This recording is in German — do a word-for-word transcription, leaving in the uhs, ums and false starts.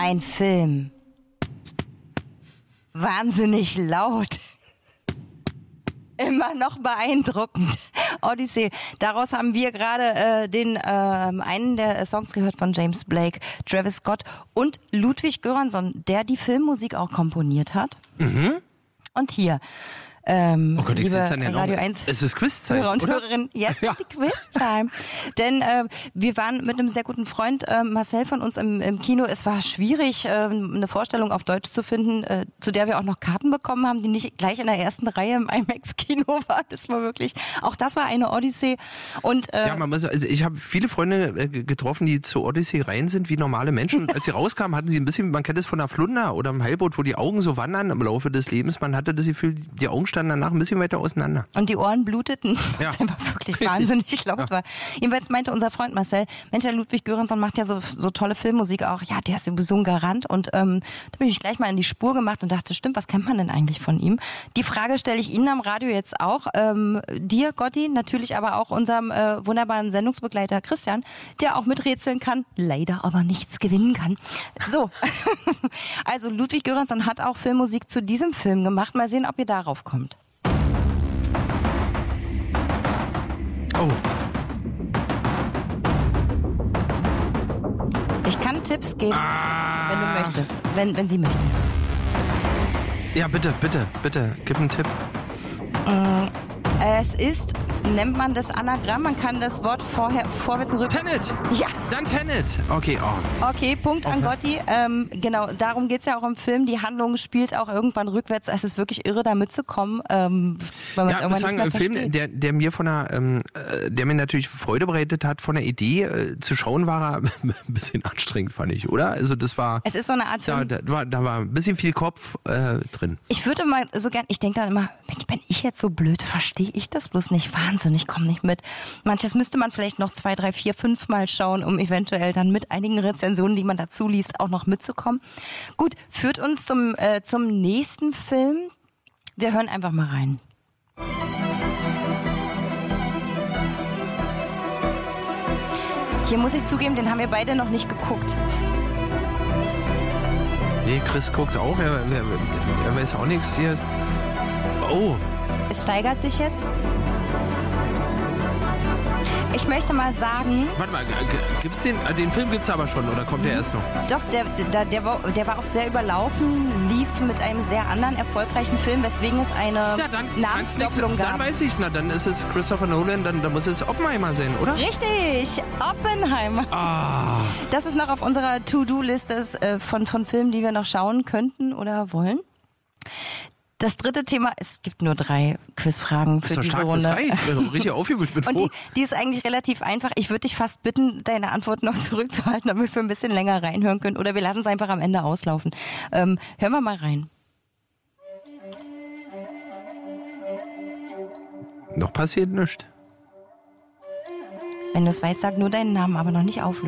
ein Film. Wahnsinnig laut. Immer noch beeindruckend. Odyssey. Daraus haben wir gerade äh, den äh, einen der Songs gehört von James Blake, Travis Scott und Ludwig Göransson, der die Filmmusik auch komponiert hat. Mhm. Und hier, ähm, oh Gott, ich liebe ja Radio eins es ist Quizzeit, Hörer und oder? Hörerinnen, jetzt ja. ist die Quiz-Time. Denn äh, wir waren mit einem sehr guten Freund äh, Marcel von uns im, im Kino. Es war schwierig, äh, eine Vorstellung auf Deutsch zu finden, äh, zu der wir auch noch Karten bekommen haben, die nicht gleich in der ersten Reihe im IMAX-Kino war. Das war wirklich, auch das war eine Odyssee. Und, äh, ja, man muss, also ich habe viele Freunde äh, getroffen, die zur Odyssee rein sind wie normale Menschen. Und als sie rauskamen, hatten sie ein bisschen, man kennt es von der Flunder oder im Heilboot, wo die Augen so wandern im Laufe des Lebens. Man hatte das Gefühl, die Augen standen danach ein bisschen weiter auseinander. Und die Ohren bluteten, ja. was einfach wirklich Richtig. wahnsinnig laut ja. war. Jedenfalls meinte unser Freund Marcel, Mensch, der Ludwig Göransson macht ja so, so tolle Filmmusik auch. Ja, der ist sowieso ein Garant. Und ähm, da bin ich gleich mal in die Spur gemacht und dachte, stimmt, was kennt man denn eigentlich von ihm? Die Frage stelle ich Ihnen am Radio jetzt auch. Ähm, dir, Gotti, natürlich aber auch unserem äh, wunderbaren Sendungsbegleiter Christian, der auch miträtseln kann, leider aber nichts gewinnen kann. So, also Ludwig Göransson hat auch Filmmusik zu diesem Film gemacht. Mal sehen, ob ihr darauf kommt. Oh. Ich kann Tipps geben, ah. wenn du möchtest. Wenn, wenn Sie möchten. Ja, bitte, bitte, bitte, gib einen Tipp. Äh, es ist, nennt man das Anagramm, man kann das Wort vorher, vorwärts und rückwärts... Tenet! Ja. Dann Tenet! Okay, oh. Okay, Punkt okay. an Gotti. Ähm, genau, darum geht's ja auch im Film. Die Handlung spielt auch irgendwann rückwärts. Es ist wirklich irre, da mitzukommen, ähm, weil man es ja, irgendwann sagen, nicht mehr ein Film, versteht. der, der mir von der, ähm, der mir natürlich Freude bereitet hat, von der Idee äh, zu schauen, war er ein bisschen anstrengend, fand ich, oder? Also das war... Es ist so eine Art Film... Da, da, war, da war ein bisschen viel Kopf äh, drin. Ich würde mal so gern, ich denke dann immer, Mensch, bin ich jetzt so blöd, verstehe ich das bloß nicht? Wahnsinn, ich komme nicht mit. Manches müsste man vielleicht noch zwei, drei, vier, fünf Mal schauen, um eventuell dann mit einigen Rezensionen, die man dazu liest, auch noch mitzukommen. Gut, führt uns zum, äh, zum nächsten Film. Wir hören einfach mal rein. Hier muss ich zugeben, den haben wir beide noch nicht geguckt. Nee, Chris guckt auch, er, er, er weiß auch nichts hier. Oh. Es steigert sich jetzt. Ich möchte mal sagen... Warte mal, gibt's den, den Film gibt's aber schon, oder kommt der erst noch? Doch, der, der, der, war, der war auch sehr überlaufen, lief mit einem sehr anderen erfolgreichen Film, weswegen es eine ja, dann, Namensdoppelung gab. Dann weiß ich, na, dann ist es Christopher Nolan, dann, dann muss es Oppenheimer sein, oder? Richtig, Oppenheimer. Ah. Das ist noch auf unserer To-Do-Liste äh, von, von Filmen, die wir noch schauen könnten oder wollen. Das dritte Thema, es gibt nur drei Quizfragen für das diese stark, Runde. Das reicht. Ich bin richtig aufgewühlt, ich bin Und froh. die, die ist eigentlich relativ einfach. Ich würde dich fast bitten, deine Antwort noch zurückzuhalten, damit wir ein bisschen länger reinhören können. Oder wir lassen es einfach am Ende auslaufen. Ähm, hören wir mal rein. Noch passiert nichts. Wenn du es weißt, sag nur deinen Namen, aber noch nicht auflösen.